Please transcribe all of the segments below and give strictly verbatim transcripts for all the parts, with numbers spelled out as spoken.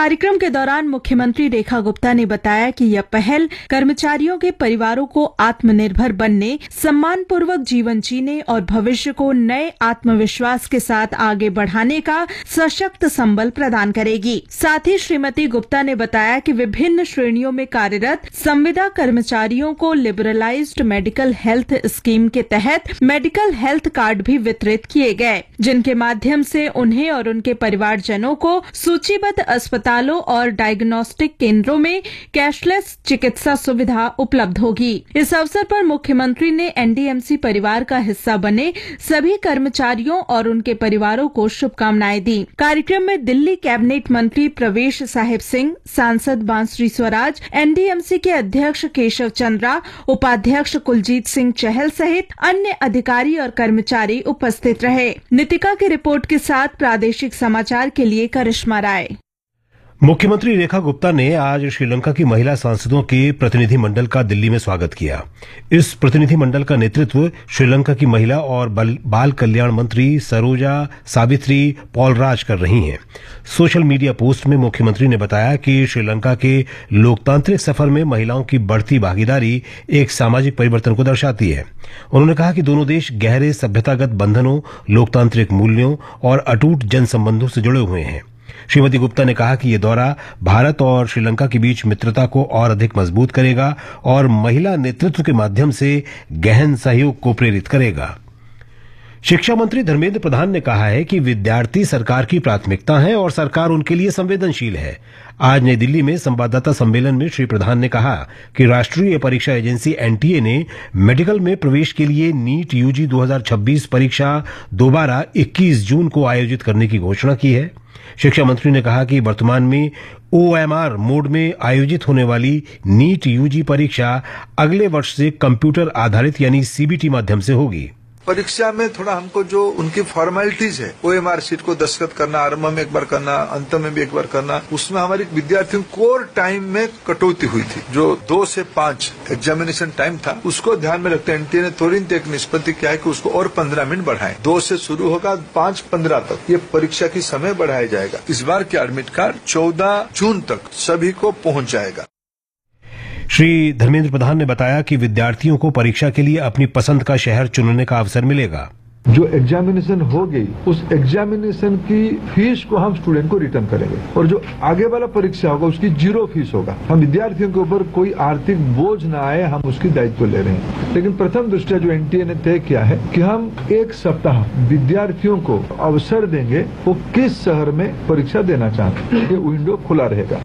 कार्यक्रम के दौरान मुख्यमंत्री रेखा गुप्ता ने बताया कि यह पहल कर्मचारियों के परिवारों को आत्मनिर्भर बनने, सम्मानपूर्वक जीवन जीने और भविष्य को नए आत्मविश्वास के साथ आगे बढ़ाने का सशक्त संबल प्रदान करेगी। साथ ही श्रीमती गुप्ता ने बताया कि विभिन्न श्रेणियों में कार्यरत संविदा कर्मचारियों को लिबरलाइज्ड मेडिकल हेल्थ स्कीम के तहत मेडिकल हेल्थ कार्ड भी वितरित किए गए, जिनके माध्यम से उन्हें और उनके परिवारजनों को सूचीबद्ध अस्पतालों और डायग्नोस्टिक केंद्रों में कैशलेस चिकित्सा सुविधा उपलब्ध होगी। इस अवसर पर मुख्यमंत्री ने एनडीएमसी परिवार का हिस्सा बने सभी कर्मचारियों और उनके परिवारों को शुभकामनाएं दी। कार्यक्रम में दिल्ली कैबिनेट मंत्री प्रवेश साहिब सिंह, सांसद बांसुरी स्वराज, एनडीएमसी के अध्यक्ष केशव चंद्रा, उपाध्यक्ष कुलजीत सिंह चहल सहित अन्य अधिकारी और कर्मचारी उपस्थित रहे। नितिका की रिपोर्ट के साथ प्रादेशिक समाचार के लिए करिश्मा राय। मुख्यमंत्री रेखा गुप्ता ने आज श्रीलंका की महिला सांसदों के प्रतिनिधि मंडल का दिल्ली में स्वागत किया। इस प्रतिनिधि मंडल का नेतृत्व श्रीलंका की महिला और बाल कल्याण मंत्री सरोजा सावित्री पॉलराज कर रही हैं। सोशल मीडिया पोस्ट में मुख्यमंत्री ने बताया कि श्रीलंका के लोकतांत्रिक सफर में महिलाओं की बढ़ती भागीदारी एक सामाजिक परिवर्तन को दर्शाती है। उन्होंने कहा कि दोनों देश गहरे सभ्यतागत बंधनों, लोकतांत्रिक मूल्यों और अटूट जन संबंधों से जुड़े हुए हैं। श्रीमती गुप्ता ने कहा कि ये दौरा भारत और श्रीलंका के बीच मित्रता को और अधिक मजबूत करेगा और महिला नेतृत्व के माध्यम से गहन सहयोग को प्रेरित करेगा। शिक्षा मंत्री धर्मेंद्र प्रधान ने कहा है कि विद्यार्थी सरकार की प्राथमिकता है और सरकार उनके लिए संवेदनशील है। आज नई दिल्ली में संवाददाता सम्मेलन में श्री प्रधान ने कहा कि राष्ट्रीय परीक्षा एजेंसी एनटीए ने मेडिकल में प्रवेश के लिए नीट यूजी दो हज़ार छब्बीस परीक्षा दोबारा इक्कीस जून को आयोजित करने की घोषणा की है। शिक्षा मंत्री ने कहा कि वर्तमान में ओएमआर मोड में आयोजित होने वाली नीट यूजी परीक्षा अगले वर्ष से कंप्यूटर आधारित यानी सीबीटी माध्यम से होगी। परीक्षा में थोड़ा हमको जो उनकी फॉर्मेलिटीज है, ओएमआर शीट को दस्तखत करना, आरंभ में एक बार करना, अंत में भी एक बार करना, उसमें हमारे विद्यार्थियों कोर टाइम में कटौती हुई थी। जो दो से पांच एग्जामिनेशन टाइम था, उसको ध्यान में रखते एनटीए ने तुरंत एक निष्पत्ति किया है कि उसको और पंद्रह मिनट बढ़ाएं। दो से शुरू होगा, पांच पंद्रह तक ये परीक्षा की समय बढ़ाया जाएगा। इस बार के एडमिट कार्ड चौदह जून तक सभी को पहुंच जाएगा। श्री धर्मेंद्र प्रधान ने बताया कि विद्यार्थियों को परीक्षा के लिए अपनी पसंद का शहर चुनने का अवसर मिलेगा। जो एग्जामिनेशन हो गई, उस एग्जामिनेशन की फीस को हम स्टूडेंट को रिटर्न करेंगे और जो आगे वाला परीक्षा होगा उसकी जीरो फीस होगा। हम विद्यार्थियों के ऊपर कोई आर्थिक बोझ न आए, हम उसकी दायित्व ले रहे हैं। लेकिन प्रथम दृष्टया जो एनटीए ने तय किया है कि हम एक सप्ताह विद्यार्थियों को अवसर देंगे वो किस शहर में परीक्षा देना चाहते हैं, ये विंडो खुला रहेगा।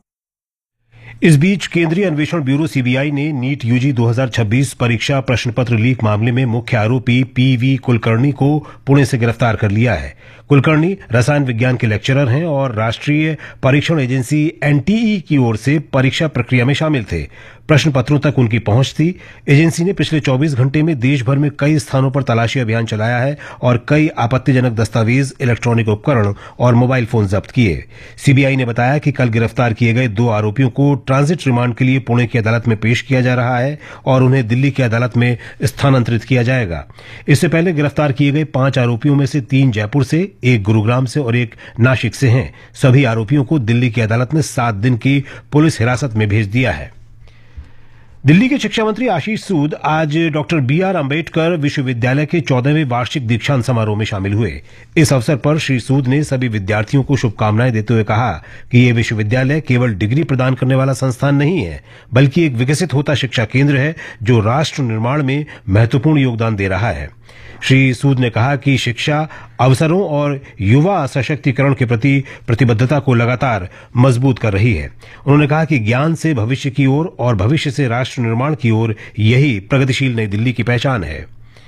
इस बीच केंद्रीय अन्वेषण ब्यूरो सीबीआई ने नीट यूजी दो हज़ार छब्बीस परीक्षा प्रश्न पत्र लीक मामले में मुख्य आरोपी पीवी कुलकर्णी को पुणे से गिरफ्तार कर लिया है। कुलकर्णी रसायन विज्ञान के लेक्चरर हैं और राष्ट्रीय परीक्षण एजेंसी एनटीई की ओर से परीक्षा प्रक्रिया में शामिल थे। प्रश्न पत्रों तक उनकी पहुंच थी। एजेंसी ने पिछले चौबीस घंटे में देश भर में कई स्थानों पर तलाशी अभियान चलाया है और कई आपत्तिजनक दस्तावेज, इलेक्ट्रॉनिक उपकरण और मोबाइल फोन जब्त किए। सीबीआई ने बताया कि कल गिरफ्तार किए गए दो आरोपियों को ट्रांजिट रिमांड के लिए पुणे की अदालत में पेश किया जा रहा है और उन्हें दिल्ली की अदालत में स्थानांतरित किया जाएगा। इससे पहले गिरफ्तार किए गए पांच आरोपियों में से तीन जयपुर से, एक गुरुग्राम से और एक नासिक से हैं। सभी आरोपियों को दिल्ली की अदालत ने सात दिन की पुलिस हिरासत में भेज दिया है। दिल्ली के शिक्षा मंत्री आशीष सूद आज डॉक्टर बी आर अम्बेडकर विश्वविद्यालय के चौदहवें वार्षिक दीक्षांत समारोह में शामिल हुए। इस अवसर पर श्री सूद ने सभी विद्यार्थियों को शुभकामनाएं देते हुए कहा कि ये विश्वविद्यालय केवल डिग्री प्रदान करने वाला संस्थान नहीं है, बल्कि एक विकसित होता शिक्षा केंद्र है जो राष्ट्र निर्माण में महत्वपूर्ण योगदान दे रहा है। श्री सूद ने कहा कि शिक्षा अवसरों और युवा सशक्तिकरण के प्रति प्रतिबद्धता को लगातार मजबूत कर रही है। उन्होंने कहा कि ज्ञान से भविष्य की ओर और भविष्य से राष्ट्र निर्माण की ओर यही प्रगतिशील नई दिल्ली की पहचान है।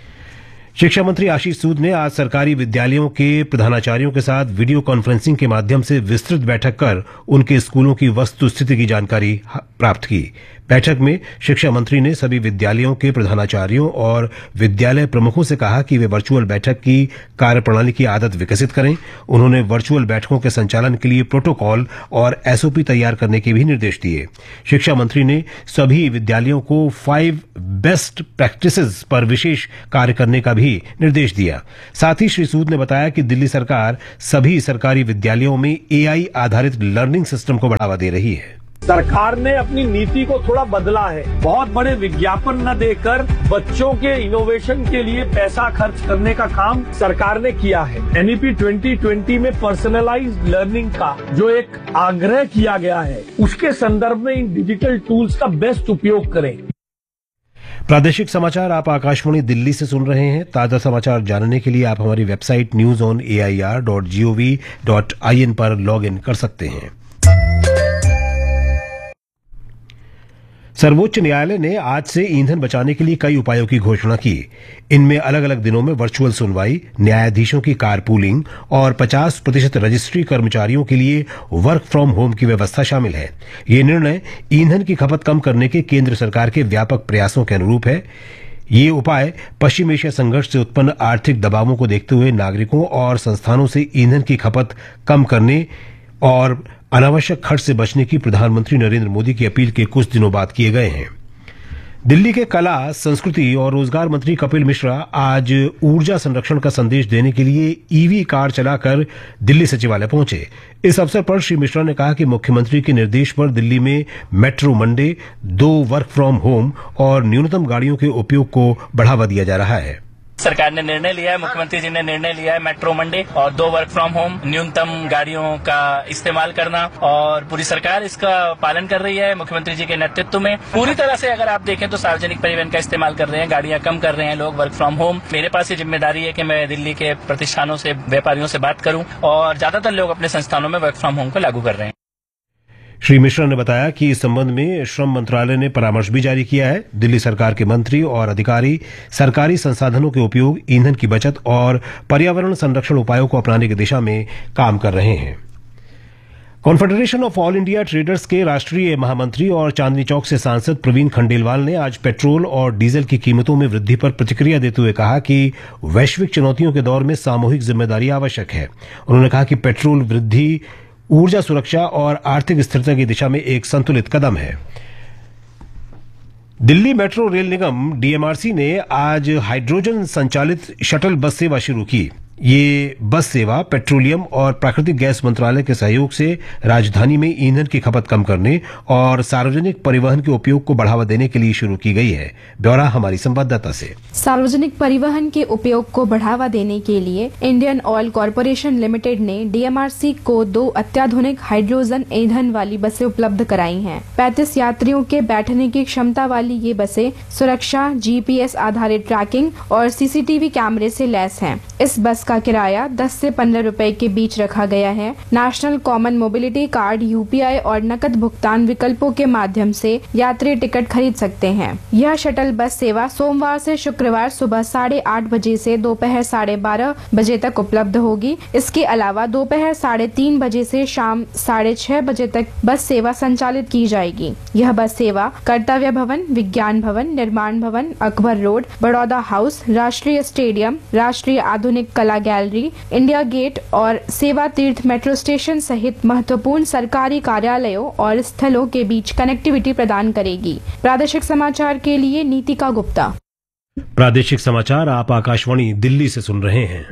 शिक्षा मंत्री आशीष सूद ने आज सरकारी विद्यालयों के प्रधानाचार्यों के साथ वीडियो कॉन्फ्रेंसिंग के माध्यम से विस्तृत बैठक कर उनके स्कूलों की वस्तुस्थिति की जानकारी प्राप्त की। बैठक में शिक्षा मंत्री ने सभी विद्यालयों के प्रधानाचार्यों और विद्यालय प्रमुखों से कहा कि वे वर्चुअल बैठक की कार्यप्रणाली की आदत विकसित करें। उन्होंने वर्चुअल बैठकों के संचालन के लिए प्रोटोकॉल और एसओपी तैयार करने के भी निर्देश दिए। शिक्षा मंत्री ने सभी विद्यालयों को फाइव बेस्ट प्रैक्टिसेस पर विशेष कार्य करने का भी निर्देश दिया। साथ ही श्री सूद ने बताया कि दिल्ली सरकार सभी सरकारी विद्यालयों में एआई आधारित लर्निंग सिस्टम को बढ़ावा दे रही है। सरकार ने अपनी नीति को थोड़ा बदला है। बहुत बड़े विज्ञापन न देकर बच्चों के इनोवेशन के लिए पैसा खर्च करने का काम सरकार ने किया है। एनईपी ट्वेंटी ट्वेंटी में पर्सनलाइज्ड लर्निंग का जो एक आग्रह किया गया है, उसके संदर्भ में इन डिजिटल टूल्स का बेस्ट उपयोग करें। प्रादेशिक समाचार आप आकाशवाणी दिल्ली से सुन रहे हैं। ताजा समाचार जानने के लिए आप हमारी website news on A I R dot G O V dot I N पर लॉग इन कर सकते हैं। सर्वोच्च न्यायालय ने आज से ईंधन बचाने के लिए कई उपायों की घोषणा की। इनमें अलग अलग दिनों में वर्चुअल सुनवाई, न्यायाधीशों की कारपूलिंग और पचास प्रतिशत रजिस्ट्री कर्मचारियों के लिए वर्क फ्रॉम होम की व्यवस्था शामिल है। ये निर्णय ईंधन की खपत कम करने के केंद्र सरकार के व्यापक प्रयासों के अनुरूप है। ये उपाय पश्चिम एशिया संघर्ष से उत्पन्न आर्थिक दबावों को देखते हुए नागरिकों और संस्थानों से ईंधन की खपत कम करने और अनावश्यक खर्च से बचने की प्रधानमंत्री नरेंद्र मोदी की अपील के कुछ दिनों बाद किए गए हैं। दिल्ली के कला, संस्कृति और रोजगार मंत्री कपिल मिश्रा आज ऊर्जा संरक्षण का संदेश देने के लिए ईवी कार चलाकर दिल्ली सचिवालय पहुंचे। इस अवसर पर श्री मिश्रा ने कहा कि मुख्यमंत्री के निर्देश पर दिल्ली में मेट्रो मंडे, दो वर्क फ्रॉम होम और न्यूनतम गाड़ियों के उपयोग को बढ़ावा दिया जा रहा है। सरकार ने निर्णय लिया है, मुख्यमंत्री जी ने निर्णय लिया है मेट्रो मंडे और दो वर्क फ्रॉम होम, न्यूनतम गाड़ियों का इस्तेमाल करना, और पूरी सरकार इसका पालन कर रही है। मुख्यमंत्री जी के नेतृत्व में पूरी तरह से अगर आप देखें तो सार्वजनिक परिवहन का इस्तेमाल कर रहे हैं, गाड़ियां कम कर रहे हैं लोग, वर्क फ्रॉम होम। मेरे पास ये जिम्मेदारी है कि मैं दिल्ली के प्रतिष्ठानों से, व्यापारियों से बात करूं और ज्यादातर लोग अपने संस्थानों में वर्क फ्रॉम होम को लागू कर रहे हैं। श्री मिश्रा ने बताया कि इस संबंध में श्रम मंत्रालय ने परामर्श भी जारी किया है। दिल्ली सरकार के मंत्री और अधिकारी सरकारी संसाधनों के उपयोग, ईंधन की बचत और पर्यावरण संरक्षण उपायों को अपनाने की दिशा में काम कर रहे हैं। Confederation of all India traders के राष्ट्रीय महामंत्री और चांदनी चौक से सांसद प्रवीण खंडेलवाल ने आज पेट्रोल और डीजल की कीमतों में वृद्धि पर प्रतिक्रिया देते हुए कहा कि वैश्विक चुनौतियों के दौर में सामूहिक जिम्मेदारी आवश्यक है। उन्होंने कहा कि पेट्रोल वृद्धि ऊर्जा सुरक्षा और आर्थिक स्थिरता की दिशा में एक संतुलित कदम है। दिल्ली मेट्रो रेल निगम डीएमआरसी ने आज हाइड्रोजन संचालित शटल बस सेवा शुरू की। ये बस सेवा पेट्रोलियम और प्राकृतिक गैस मंत्रालय के सहयोग से राजधानी में ईंधन की खपत कम करने और सार्वजनिक परिवहन के उपयोग को बढ़ावा देने के लिए शुरू की गई है। ब्यौरा हमारी संवाददाता से। सार्वजनिक परिवहन के उपयोग को बढ़ावा देने के लिए इंडियन ऑयल कॉरपोरेशन लिमिटेड ने डीएमआरसी को दो अत्याधुनिक हाइड्रोजन ईंधन वाली बसें उपलब्ध कराई हैं। पैंतीस यात्रियों के बैठने की क्षमता वाली ये बसें सुरक्षा, जीपीएस आधारित ट्रैकिंग और सीसीटीवी कैमरे से लैस हैं। इस बस का किराया दस से पंद्रह रुपए के बीच रखा गया है। National common mobility card, UPI और नकद भुगतान विकल्पों के माध्यम से यात्री टिकट खरीद सकते हैं। यह शटल बस सेवा सोमवार से शुक्रवार सुबह साढ़े आठ बजे से दोपहर साढ़े बारह बजे तक उपलब्ध होगी। इसके अलावा दोपहर साढ़े तीन बजे से शाम साढ़े छह बजे तक बस सेवा संचालित की जाएगी। यह बस सेवा कर्तव्य भवन, विज्ञान भवन, निर्माण भवन, अकबर रोड, बड़ौदा हाउस, राष्ट्रीय स्टेडियम, राष्ट्रीय आधुनिक कला गैलरी, इंडिया गेट और सेवा तीर्थ मेट्रो स्टेशन सहित महत्वपूर्ण सरकारी कार्यालयों और स्थलों के बीच कनेक्टिविटी प्रदान करेगी। प्रादेशिक समाचार के लिए नीतिका गुप्ता। प्रादेशिक समाचार आप आकाशवाणी दिल्ली से सुन रहे हैं।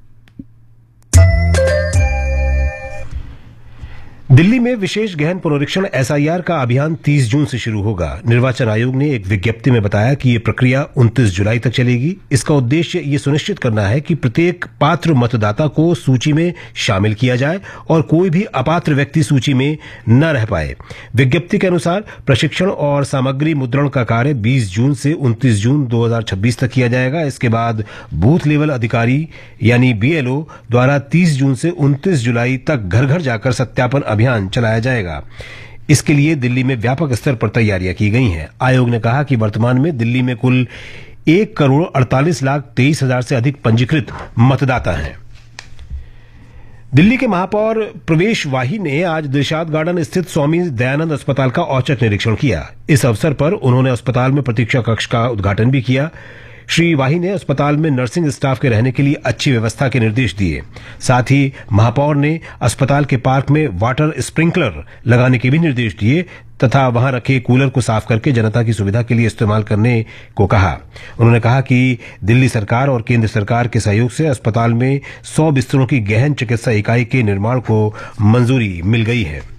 दिल्ली में विशेष गहन पुनरीक्षण एसआईआर का अभियान तीस जून से शुरू होगा। निर्वाचन आयोग ने एक विज्ञप्ति में बताया कि ये प्रक्रिया उनतीस जुलाई तक चलेगी। इसका उद्देश्य ये सुनिश्चित करना है कि प्रत्येक पात्र मतदाता को सूची में शामिल किया जाए और कोई भी अपात्र व्यक्ति सूची में न रह पाए। विज्ञप्ति के अनुसार प्रशिक्षण और सामग्री मुद्रण का कार्य बीस जून से उनतीस जून दो हजार छब्बीस तक किया जाएगा। इसके बाद बूथ लेवल अधिकारी यानी बीएलओ द्वारा तीस जून से उनतीस जुलाई तक घर घर जाकर सत्यापन अभियान चलाया जाएगा। इसके लिए दिल्ली में व्यापक स्तर पर तैयारियां की गई हैं। आयोग ने कहा कि वर्तमान में दिल्ली में कुल एक करोड़ अड़तालीस लाख तेईस हजार से अधिक पंजीकृत मतदाता हैं। दिल्ली के महापौर प्रवेश वाही ने आज दिलशाद गार्डन स्थित स्वामी दयानंद अस्पताल का औचक निरीक्षण किया। इस अवसर पर उन्होंने अस्पताल में प्रतीक्षा कक्ष का उद्घाटन भी किया। श्री वाही ने अस्पताल में नर्सिंग स्टाफ के रहने के लिए अच्छी व्यवस्था के निर्देश दिए। साथ ही महापौर ने अस्पताल के पार्क में वाटर स्प्रिंकलर लगाने के भी निर्देश दिए तथा वहां रखे कूलर को साफ करके जनता की सुविधा के लिए इस्तेमाल करने को कहा। उन्होंने कहा कि दिल्ली सरकार और केंद्र सरकार के सहयोग से अस्पताल में सौ बिस्तरों की गहन चिकित्सा इकाई के निर्माण को मंजूरी मिल गई है।